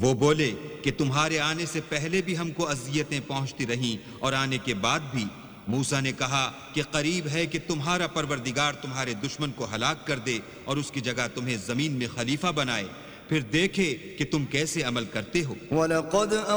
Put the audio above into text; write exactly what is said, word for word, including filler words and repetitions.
वो बोले कि तुम्हारे आने से पहले भी हमको अज़ियतें पहुंचती रहीं और आने के बाद भी। मूसा ने कहा कि करीब है कि तुम्हारा परवरदिगार तुम्हारे दुश्मन को हलाक कर दे और उसकी जगह तुम्हें जमीन में खलीफा बनाए, फिर देखे कि तुम कैसे अमल करते हो।